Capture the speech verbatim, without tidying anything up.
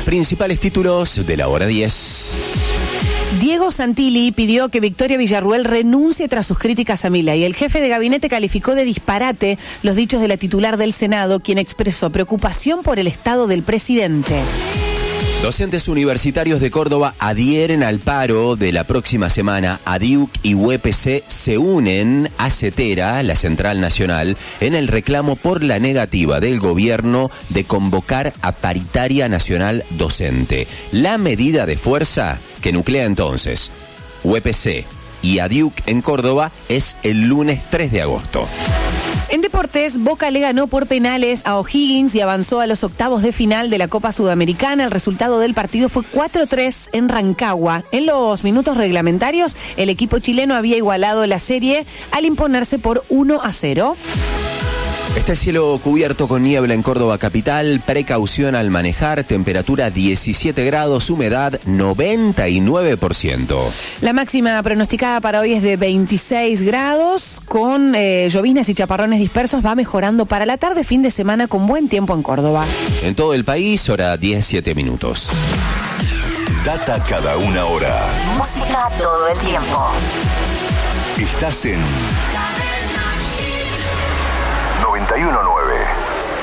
principales títulos de la hora diez. Diego Santilli pidió que Victoria Villarruel renuncie tras sus críticas a Milei. El jefe de gabinete calificó de disparate los dichos de la titular del Senado, quien expresó preocupación por el estado del presidente. Docentes universitarios de Córdoba adhieren al paro de la próxima semana. A D I U C y U E P C se unen a CETERA, la Central Nacional, en el reclamo por la negativa del gobierno de convocar a paritaria nacional docente. La medida de fuerza que nuclea entonces U E P C y A D I U C en Córdoba es el lunes tres de agosto. En deportes, Boca le ganó por penales a O'Higgins y avanzó a los octavos de final de la Copa Sudamericana. El resultado del partido fue cuatro tres en Rancagua. En los minutos reglamentarios, el equipo chileno había igualado la serie al imponerse por uno a cero. Está el cielo cubierto con niebla en Córdoba capital, precaución al manejar, temperatura diecisiete grados, humedad noventa y nueve por ciento. La máxima pronosticada para hoy es de veintiséis grados, con eh, lloviznas y chaparrones dispersos. Va mejorando para la tarde, fin de semana con buen tiempo en Córdoba. En todo el país, hora diecisiete minutos. Data cada una hora. Música todo el tiempo. Estás en noventa y uno nueve.